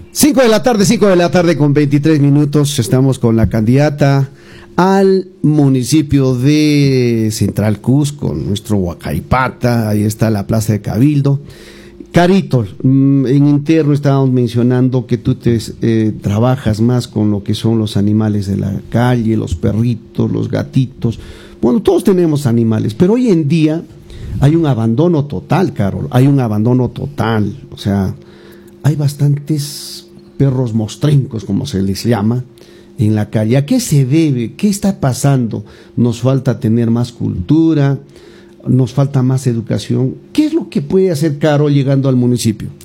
5 de la tarde con 23 minutos. Estamos con la candidata al municipio de Central Cusco, nuestro Huacaipata. Ahí está la Plaza de Cabildo. Carito, en interno estábamos mencionando que tú trabajas más con lo que son los animales de la calle, los perritos, los gatitos. Bueno, todos tenemos animales, pero hoy en día hay un abandono total, Carol. Hay un abandono total. O sea, hay bastantes perros mostrencos, como se les llama, en la calle. ¿A qué se debe? ¿Qué está pasando? Nos falta tener más cultura, nos falta más educación. ¿Qué es lo que puede hacer Carol llegando al municipio?